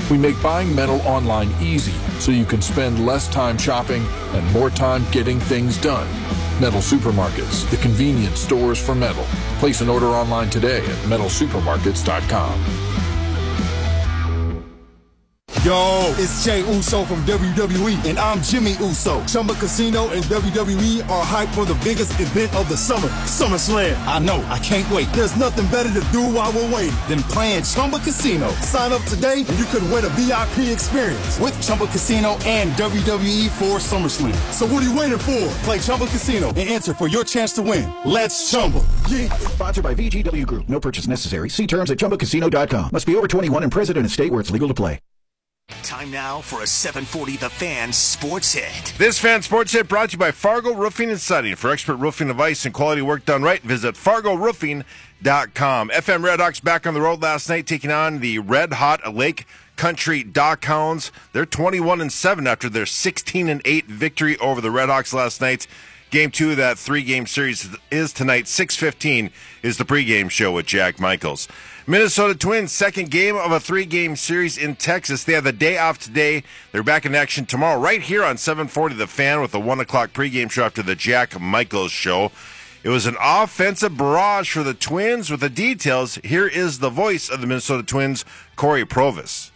We make buying metal online easy so you can spend less time shopping and more time getting things done. Metal Supermarkets, the convenience stores for metal. Place an order online today at metalsupermarkets.com. Yo, it's Jay Uso from WWE, and I'm Jimmy Uso. Chumba Casino and WWE are hyped for the biggest event of the summer, SummerSlam. I know, I can't wait. There's nothing better to do while we're waiting than playing Chumba Casino. Sign up today and you could win a VIP experience with Chumba Casino and WWE for SummerSlam. So what are you waiting for? Play Chumba Casino and enter for your chance to win. Let's Chumba. Yeah. Sponsored by VGW Group. No purchase necessary. See terms at ChumbaCasino.com. Must be over 21 and present in a state where it's legal to play. Time now for a 740 The Fan Sports Hit. This Fan Sports Hit brought to you by Fargo Roofing and Siding. For expert roofing advice and quality work done right, visit FargoRoofing.com. FM Redhawks back on the road last night, taking on the Red Hot Lake Country Dockhounds. They're 21-7 after their 16-8 victory over the Redhawks last night. Game 2 of that 3-game series is tonight. 6:15 is the pregame show with Jack Michaels. Minnesota Twins, second game of a 3-game series in Texas. They have the day off today. They're back in action tomorrow right here on 740 The Fan with a 1 o'clock pregame show after the Jack Michaels show. It was an offensive barrage for the Twins. With the details, here is the voice of the Minnesota Twins, Corey Provis.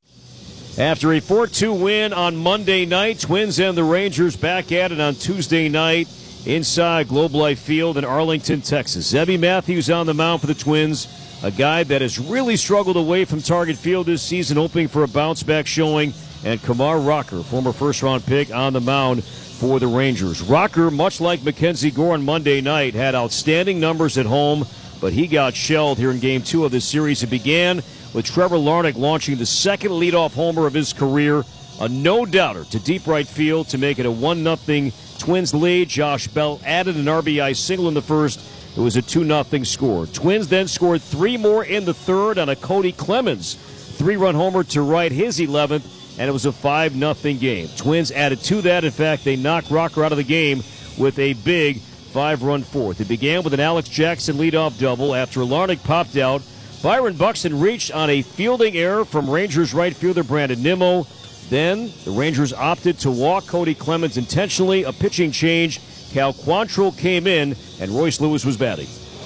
After a 4-2 win on Monday night, Twins and the Rangers back at it on Tuesday night inside Globe Life Field in Arlington, Texas. Zebby Matthews on the mound for the Twins, a guy that has really struggled away from Target Field this season, hoping for a bounce-back showing, and Kumar Rocker, former first-round pick, on the mound for the Rangers. Rocker, much like Mackenzie Gore on Monday night, had outstanding numbers at home, but he got shelled here in Game 2 of this series. It began with Trevor Larnach launching the second leadoff homer of his career, a no-doubter to deep right field to make it a 1-0 Twins lead. Josh Bell added an RBI single in the first. It was a 2-0 score. Twins then scored 3 more in the third on a Cody Clemens 3-run homer to right his 11th, and it was a 5-0 game. Twins added to that. In fact, they knocked Rocker out of the game with a big 5-run fourth. It began with an Alex Jackson leadoff double. After Larnach popped out, Byron Buxton reached on a fielding error from Rangers right fielder Brandon Nimmo. Then the Rangers opted to walk Cody Clemens intentionally. A pitching change. Cal Quantrill came in, and Royce Lewis was batting.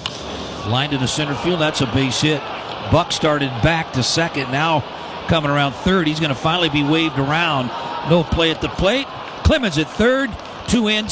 Lined into center field. That's a base hit. Buck started back to second. Now coming around third. He's going to finally be waved around. No play at the plate. Clemens at third. 2 in,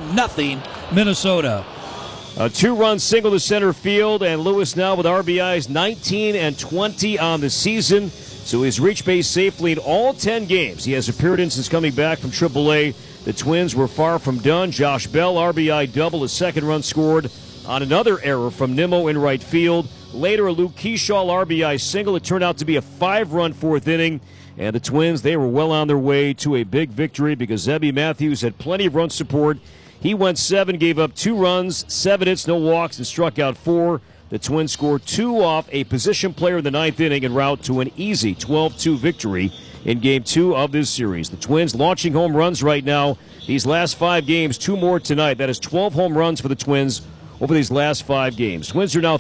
7-0 Minnesota. A 2-run single to center field, and Lewis now with RBIs 19 and 20 on the season. So he's reached base safely in all 10 games he has appeared in since coming back from AAA. The Twins were far from done. Josh Bell, RBI double, a second run scored on another error from Nimmo in right field. Later, a Luke Keyshaw RBI single. It turned out to be a 5-run fourth inning. And the Twins, they were well on their way to a big victory because Zebby Matthews had plenty of run support. He went 7, gave up 2 runs, 7 hits, no walks, and struck out 4. The Twins scored 2 off a position player in the 9th inning en route to an easy 12-2 victory in Game 2 of this series. The Twins launching home runs right now. These last 5 games, 2 more tonight. That is 12 home runs for the Twins over these last 5 games. Twins are now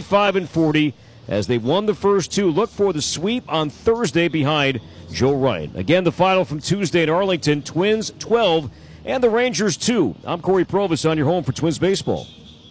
35-40 as they've won the first 2. Look for the sweep on Thursday behind Joe Ryan. Again, the final from Tuesday in Arlington, Twins 12 and the Rangers 2. I'm Corey Provis on your home for Twins baseball.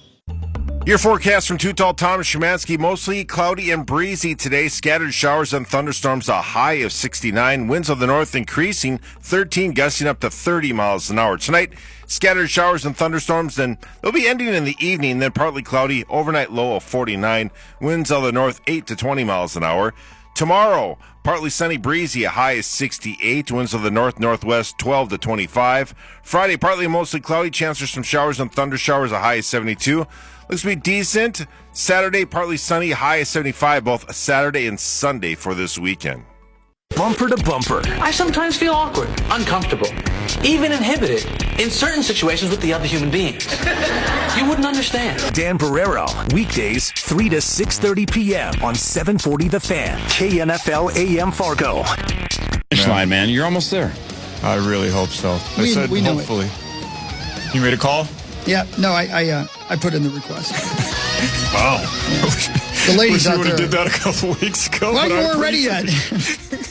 Your forecast from Too Tall Thomas Szymanski, mostly cloudy and breezy today. Scattered showers and thunderstorms, a high of 69. Winds of the north increasing, 13, gusting up to 30 miles an hour. Tonight, scattered showers and thunderstorms, then they'll be ending in the evening, then partly cloudy, overnight low of 49. Winds of the north, 8 to 20 miles an hour. Tomorrow, partly sunny, breezy, a high is 68. Winds of the north-northwest, 12 to 25. Friday, partly mostly cloudy, chance for some showers and thunder showers, a high is 72. Looks to be decent. Saturday, partly sunny, high is 75, both Saturday and Sunday for this weekend. Bumper to bumper. I sometimes feel awkward, uncomfortable, even inhibited in certain situations with the other human beings. You wouldn't understand. Dan Barrero, weekdays 3 to 6:30 p.m. on 740 The Fan, KNFL AM Fargo. Finish line, man. You're almost there. I really hope so. I said hopefully. You made a call? Yeah, no, I put in the request. Wow. Yeah. The ladies Wish out you would there. have did that a couple weeks ago. Well, you weren't ready yet.